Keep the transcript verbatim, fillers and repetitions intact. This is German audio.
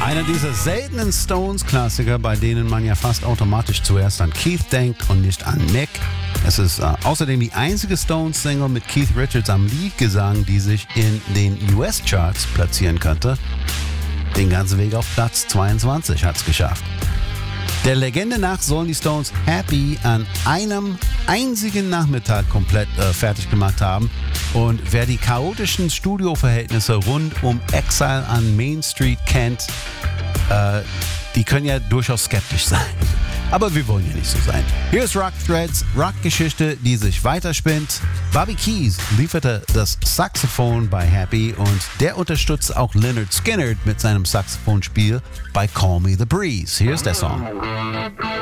Einer dieser seltenen Stones-Klassiker, bei denen man ja fast automatisch zuerst an Keith denkt und nicht an Mick. Es ist äh, außerdem die einzige Stones-Single mit Keith Richards am Leadgesang, die sich in den U S-Charts platzieren könnte. Den ganzen Weg auf Platz zweiundzwanzig hat's geschafft. Der Legende nach sollen die Stones Happy an einem einzigen Nachmittag komplett äh, fertig gemacht haben. Und wer die chaotischen Studioverhältnisse rund um Exile on Main Street kennt, äh, die können ja durchaus skeptisch sein. Aber wir wollen ja nicht so sein. Hier ist Rock Threads, Rockgeschichte, die sich weiterspinnt. Bobby Keys lieferte das Saxophon bei Happy und der unterstützt auch Lynyrd Skynyrd mit seinem Saxophonspiel bei Call Me the Breeze. Hier ist der Song.